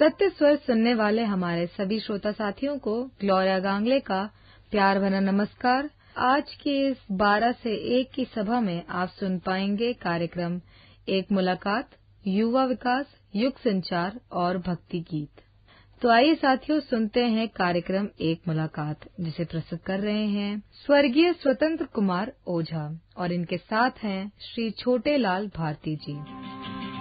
सत्य स्वर सुनने वाले हमारे सभी श्रोता साथियों को ग्लोरिया गांगले का प्यार भरा नमस्कार। आज की इस 12 से 1 की सभा में आप सुन पाएंगे कार्यक्रम एक मुलाकात, युवा विकास, युग संचार और भक्ति गीत। तो आइए साथियों सुनते हैं कार्यक्रम एक मुलाकात, जिसे प्रस्तुत कर रहे हैं स्वर्गीय स्वतंत्र कुमार ओझा और इनके साथ हैं श्री छोटे लाल भारती जी।